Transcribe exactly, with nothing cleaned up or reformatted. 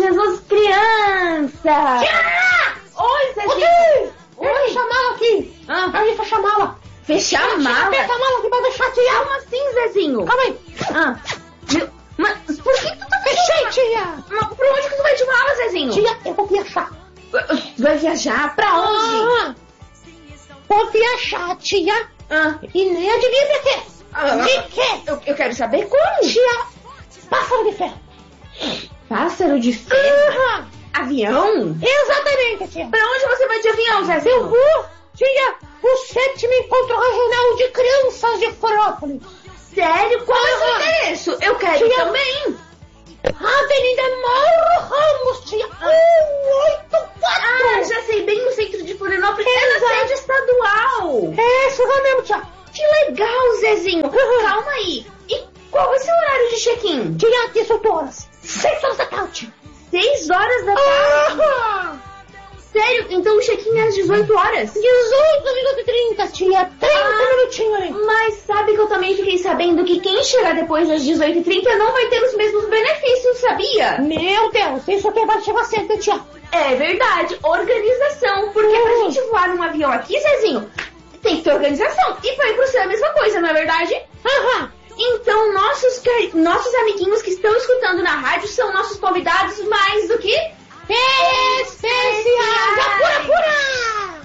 Jesus criança! Tia! Oi, Zezinho! Oi! Oi! Eu fechar a mala aqui! Ah. Eu ia fechar a mala! Fechar a mala? Fecha a mala aqui pra deixar, tia! Como assim, Zezinho? Calma aí! Ah, meu, mas por que tu tá Fechei, tia! Mas pra onde que tu vai de mala, Zezinho? Tia, eu vou viajar! Vai viajar? Pra onde? Ah, vou viajar, tia! Ah, E nem adivinha pra quê? ah, De quê? eu, eu quero saber como. Tia! Pássaro de ferro! Pássaro de ferro? Aham. Avião? Exatamente, tia! Pra onde você vai de avião, Eu Zezinho? vou, tia, o sétimo encontro regional de crianças de Florianópolis. Sério? Qual é o seu Aham. endereço? Eu quero Tia. também. Avenida Mauro Ramos, tia, um oito quatro. Ah, já sei, bem no centro de Florianópolis. É na Exato. sede estadual. É isso lá mesmo, tia. Que legal, Zezinho. Uhum. Calma aí. E qual vai ser o horário de check-in? Tia, dezoito horas, seis horas da tarde. Seis horas da tarde? Aham. Sério? Então o check-in é às dezoito horas? dezoito minutos e trinta, tia, trinta Ah. minutinhos ali. Mas sabe que eu também fiquei sabendo que quem chegar depois das dezoito e trinta não vai ter os mesmos benefícios, sabia? Meu Deus, isso aqui vai chegar cedo, tia. É verdade, organização. Porque pra Uhum. gente voar num avião aqui, Zezinho, tem que ter organização. E pra ir pro céu é a mesma coisa, não é verdade? Aham. Então, nossos, cari- nossos amiguinhos que estão escutando na rádio são nossos convidados mais do que... Especiais da Pura Pura!